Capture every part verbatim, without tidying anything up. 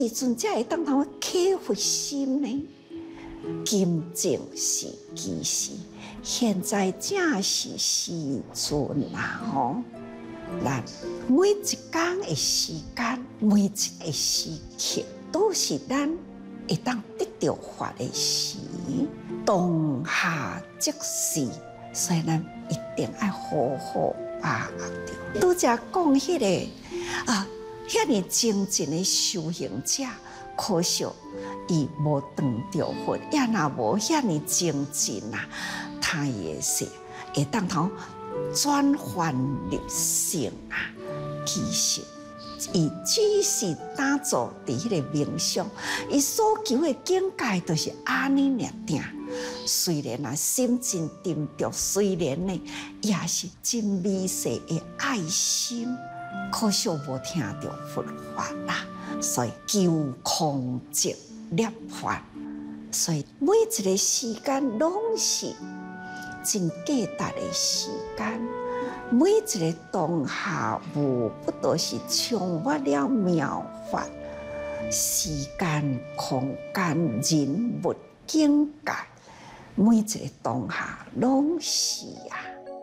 时阵才会当通启发心呢。金正是其时，现在正是时阵啊！吼，咱每一天的时间，每一个时刻，都是咱会当得到法的时，当下即是，所以咱一定要好好把握着。拄则讲迄个啊，遐尼精进的修行者，可惜伊无当着佛，也若无遐尼精进啊，他也是会当通转凡入圣啊。其实，伊只是打坐伫迄个冥想，伊所求的境界就是安尼尔定。虽然啊心真沉着，虽然呢也是真微细的爱心，可惜无听到佛法啦，所以求空寂涅槃。所以每一个时间拢是真价值的时间，每一个当下无不都是充满了妙法。时间、空间、人物、境界，每一个当下拢是啊。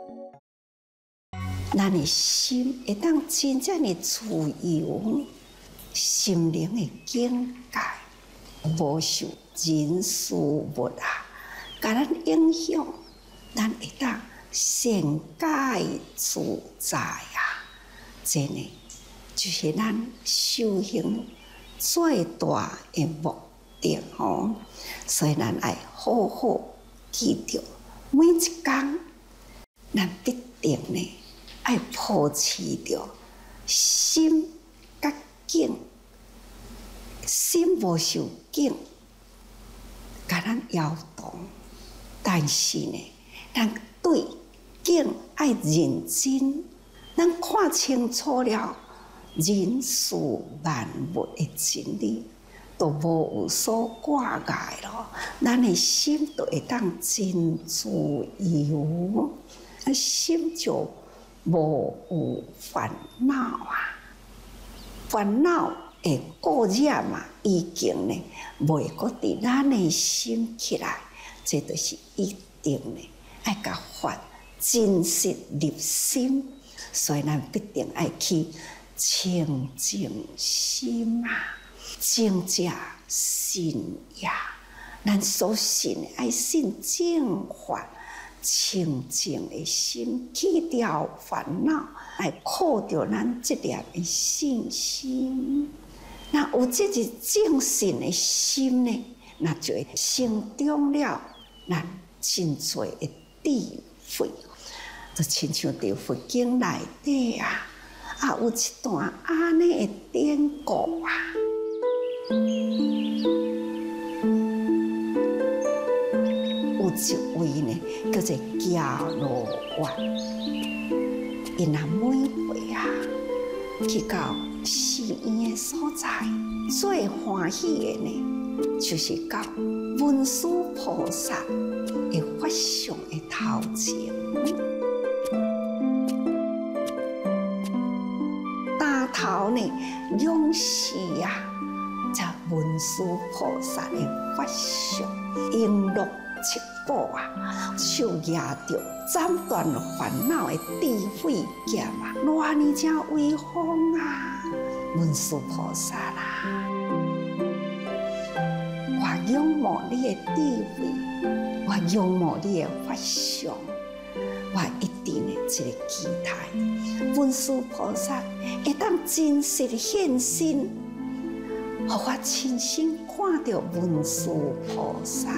咱的心会当真正的自由，心灵的境界，无受人事物啊，甲咱影响，咱会当善解自在啊！真的就是咱修行最大的目的吼，所以咱爱好好记住，每一天咱必定呢爱保持着心甲境，心无受境，甲咱摇动。但是呢，咱对境爱认真，咱看清楚了人事万物的真理，都无有所挂碍咯。咱的心就会当真自由，啊，心就无有烦恼啊。烦恼的过染啊，已经呢袂阁伫咱的心起来，这就是一定呢爱甲法真实入心，所以咱必定爱去清净心啊，真正信呀。咱所信的爱信正法，清净的心，去掉烦恼，来靠着咱这粒的信心。那有这个正信的心呢，那就会成长了咱真多的智慧。就亲像伫佛经内底啊，啊有一段安尼的典故啊。有一位呢，叫做伽罗王，因阿每回啊去到寺院的所在，最欢喜的呢，就是到文殊菩萨的法相的头前。大头呢，仰视啊，这文殊菩萨的法相，璎珞七宝啊，手拿着斩断烦恼的智慧剑啊，偌尼正威风啊！文殊菩萨啦，我仰慕你的智慧，我仰慕你的法相，我一定的一个期待，文殊菩萨会当真实现身，互我亲身看到文殊菩萨。